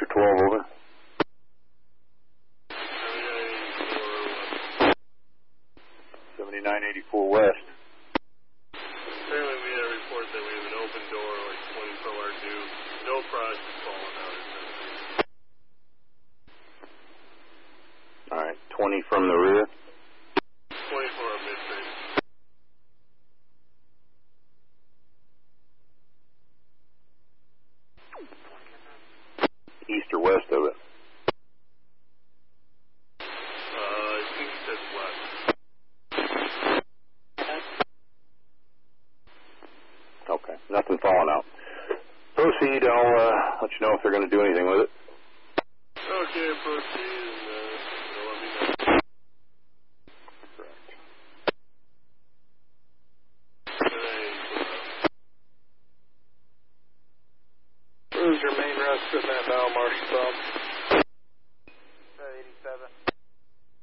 12, over. 7984 West. Apparently we had a report that we have an open door like 20 from our due. No frost is falling out. Alright, 20 from the rear. 20 from our midstream. East or west of it? I think he said west. Okay, nothing falling out. Proceed, I'll let you know if they're going to do anything with it. Okay, proceed, and let me know. Correct. Where's your main rest in that now, Marshall?